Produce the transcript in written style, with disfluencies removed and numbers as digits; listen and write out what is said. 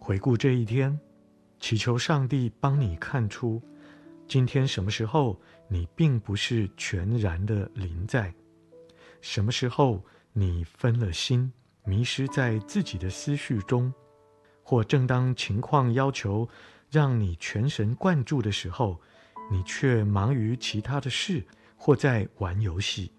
回顾这一天，祈求上帝帮你看出，今天什么时候你并不是全然的临在，什么时候你分了心，迷失在自己的思绪中，或正当情况要求让你全神贯注的时候，你却忙于其他的事，或在玩游戏。